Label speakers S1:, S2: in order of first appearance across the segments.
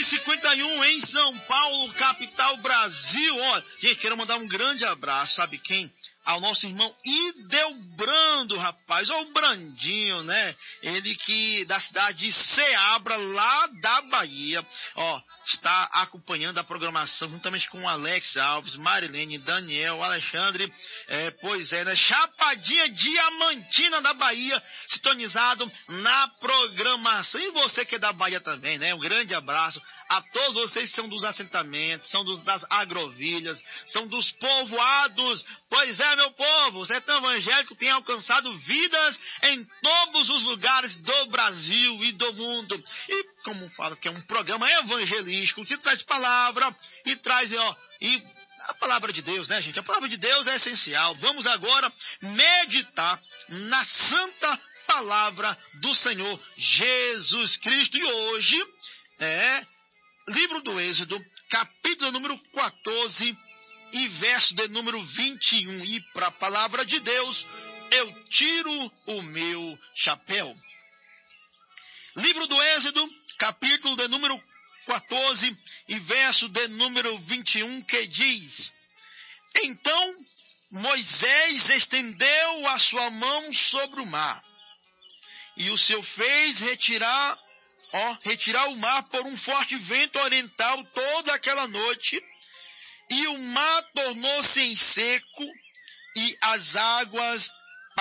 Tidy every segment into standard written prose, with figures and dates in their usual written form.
S1: 9h51 em São Paulo, capital Brasil. Ó, gente, quero mandar um grande abraço, sabe quem? Ao nosso irmão Idelbrando, rapaz, ó, o Brandinho, né? Ele que da cidade de Ceabra, lá da Bahia, ó, está acompanhando a programação juntamente com Alex Alves, Marilene, Daniel, Alexandre, né? Chapadinha Diamantina da Bahia, sintonizado na programação. E você que é da Bahia também, né? Um grande abraço a todos vocês que são dos assentamentos, são das agrovilhas, são dos povoados. Pois é, meu povo, o Sertão Evangélico tem alcançado vidas em todos os lugares do Brasil e do mundo. E como falo que é um programa evangelístico que traz palavra e traz, e a palavra de Deus, né, gente? A palavra de Deus é essencial. Vamos agora meditar na santa palavra do Senhor Jesus Cristo. E hoje livro do Êxodo, capítulo número 14 e verso de número 21. E para a palavra de Deus, eu tiro o meu chapéu. Livro do Êxodo, capítulo de número 14 e verso de número 21, que diz: Então Moisés estendeu a sua mão sobre o mar, e o Senhor fez retirar o mar por um forte vento oriental toda aquela noite, e o mar tornou-se em seco, e as águas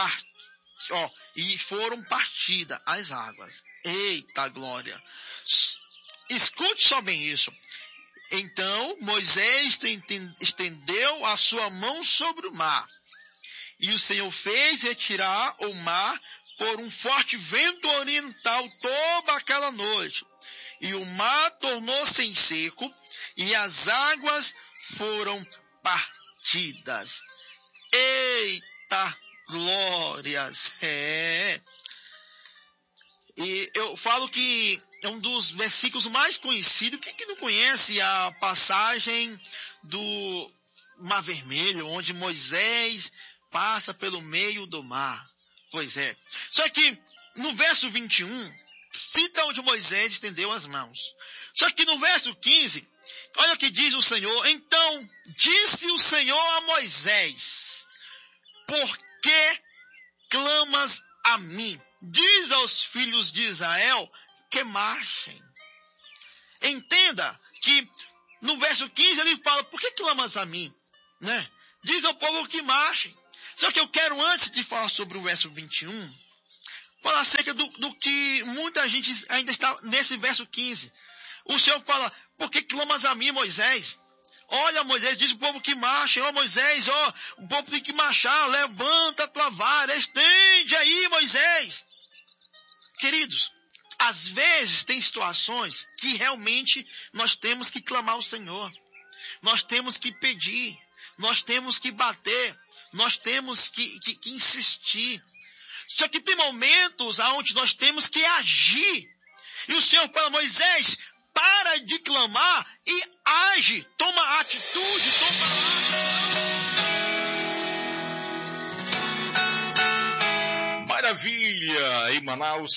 S1: foram partidas as águas. Eita glória! Escute só bem isso. Então Moisés estendeu a sua mão sobre o mar, e o Senhor fez retirar o mar por um forte vento oriental toda aquela noite, e o mar tornou-se em seco, e as águas foram partidas. Eita glórias! E eu falo que é um dos versículos mais conhecidos. Quem que não conhece a passagem do Mar Vermelho, onde Moisés passa pelo meio do mar? Pois é. Só que no verso 21, cita onde Moisés estendeu as mãos. Só que no verso 15, olha o que diz o Senhor. Então disse o Senhor a Moisés: Por que clamas a mim? Diz aos filhos de Israel que marchem. Entenda que no verso 15 ele fala: por que clamas a mim? Né? Diz ao povo que marchem. Só que eu quero, antes de falar sobre o verso 21, falar acerca do que muita gente ainda está nesse verso 15. O Senhor fala: por que clamas a mim, Moisés? Olha, Moisés, diz o povo que marche. Moisés, o povo tem que marchar. Levanta a tua vara, estende aí, Moisés. Queridos, às vezes tem situações que realmente nós temos que clamar ao Senhor. Nós temos que pedir. Nós temos que bater. Nós temos que insistir. Só que tem momentos onde nós temos que agir. E o Senhor fala: Moisés, para de clamar e age. Toma atitude, toma ação.
S2: Maravilha! Em Manaus,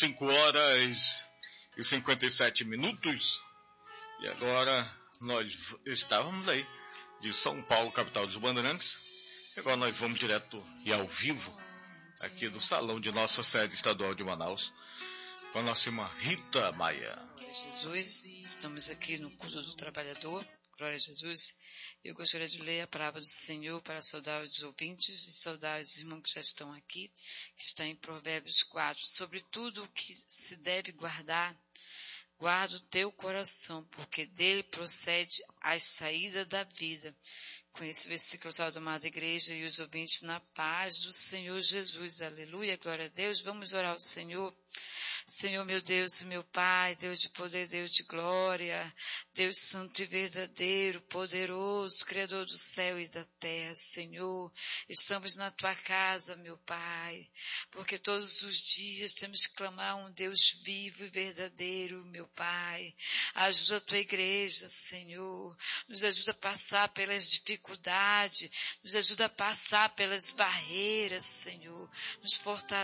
S2: 5h57. E agora nós estávamos aí de São Paulo, capital dos Bandeirantes. Agora nós vamos direto e ao vivo aqui do salão de nossa sede estadual de Manaus com a nossa irmã Rita Maia.
S3: Glória a Jesus, estamos aqui no culto do trabalhador. Glória a Jesus. Eu gostaria de ler a palavra do Senhor para saudar os ouvintes e saudar os irmãos que já estão aqui, que está em Provérbios 4. Sobre tudo o que se deve guardar, guarda o teu coração, porque dele procede a saída da vida. Com esse versículo, salve a amada igreja e os ouvintes na paz do Senhor Jesus. Aleluia, glória a Deus. Vamos orar ao Senhor. Senhor, meu Deus, meu Pai, Deus de poder, Deus de glória, Deus santo e verdadeiro, poderoso, Criador do céu e da terra. Senhor, estamos na Tua casa, meu Pai, porque todos os dias temos que clamar um Deus vivo e verdadeiro, meu Pai. Ajuda a Tua igreja, Senhor, nos ajuda a passar pelas dificuldades, nos ajuda a passar pelas barreiras, Senhor, nos fortalece.